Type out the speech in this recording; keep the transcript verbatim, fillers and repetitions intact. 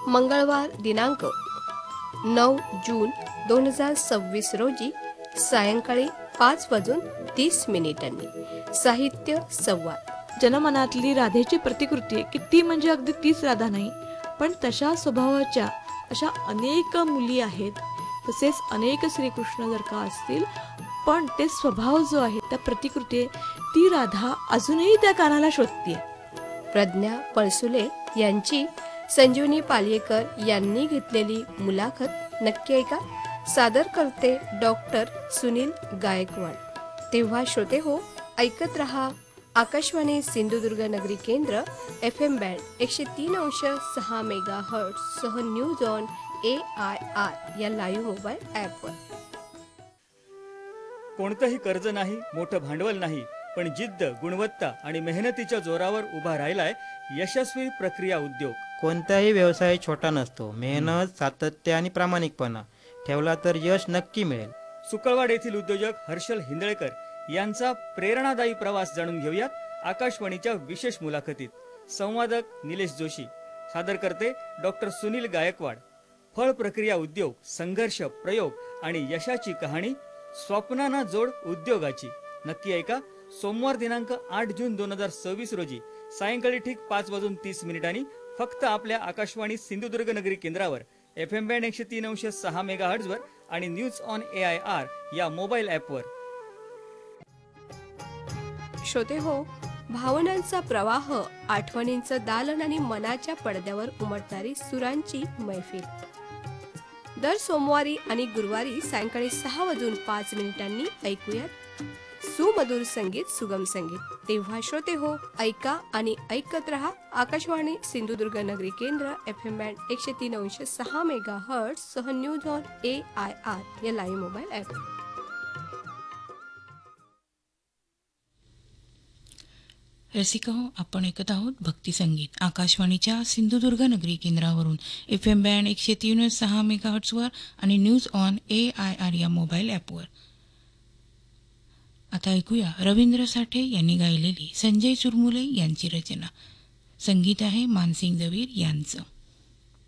मंगळवार दिनांक नऊ जून दोन हजार सव्वीस रोजी सायंकाळी पाच वाजून तीस मिनिटांनी साहित्य संवाद. जनमनातली राधेची प्रतिकृती की ती म्हणजे अगदी तीच राधा नाही, पण तशा स्वभावाच्या अशा अनेक मुली आहेत. तसेच अनेक श्रीकृष्ण जर का असतील, पण ते स्वभाव जो आहे त्या प्रतिकृती ती राधा अजूनही त्या कानाला शोधतीये. प्रज्ञा पळसुले यांची संजीवनी पालियेकर यांनी घेतलेली मुलाखत नक्की ऐका. सादर करते डॉक्टर सुनील गायकवाड. तेव्हा श्रोते हो, ऐकत रहा आकाशवाणी सिंधुदुर्ग नगरी केंद्र एफ एम बँड एकशे तीन अंश सहा मेगा हर्ट्ज सह news on A I R या लाईव्ह मोबाईल ॲपवर. कोणतंही कर्ज नाही, मोठं भांडवल नाही, पण जिद्द, गुणवत्ता आणि मेहनतीच्या जोरावर उभा राहिलाय यशस्वी प्रक्रिया उद्योग. कोणताही व्यवसाय छोटा नसतो. मेहनत, सातत्य आणि प्रामाणिकपणा ठेवला तर यश नक्की मिळेल. सुकळवाड येथील उद्योजक हर्षल हिंदळेकर यांचा प्रेरणादायी प्रवास जाणून घेऊयात आकाशवाणीच्या विशेष मुलाखतीत. संवादक निलेश जोशी, सादर करते डॉक्टर सुनील गायकवाड. फळ प्रक्रिया उद्योग, संघर्ष, प्रयोग आणि यशाची कहाणी, स्वप्नांना जोड उद्योगाची. नक्की ऐका. सोमवार दिनांक आठ जून दोन हजार सव्वीस रोजी सायंकाळी ठीक पाच वाजून तीस मिनिटांनी फक्त आपल्या आकाशवाणी सिंधुदुर्ग नगरी केंद्रावर एफ एम बँड एकशे तीन अंश सहा मेगा हर्ट्झवर आणि news on A I R या मोबाईल ॲपवर. श्रोते हो, भावनांचा प्रवाह, आठवणींचं दालन आणि मनाच्या पडद्यावर उमटणारी सुरांची मैफिल. दर सोमवारी आणि गुरुवारी सायंकाळी सहा वाजून पाच मिनिटांनी ऐकूयात सुमधुर संगीत, सुगम संगीत. तेव्हा श्रोते हो, ऐका आणि ऐकत रहा आकाशवाणी सिंधुदुर्ग नगरी केंद्र एफ एम बँड एकशे तीन अंश सहा मेगा हर्ट्ज सह news on A I R या लाईव्ह मोबाईल ॲप. रसिका हो, आपण ऐकत आहोत भक्ती संगीत आकाशवाणीच्या सिंधुदुर्ग नगरी केंद्रावरून एफ एम बँड एकशे तीन सहा मेगा हर्ट्झवर आणि news on A I R या मोबाईल ॲपवर. आता ऐकूया रवींद्र साठे यांनी गायलेली संजय चुरमुले यांची रचना. संगीत आहे मानसिंग दवीर यांचं.